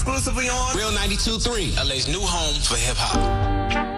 exclusively on Real 92.3, LA's new home for hip hop.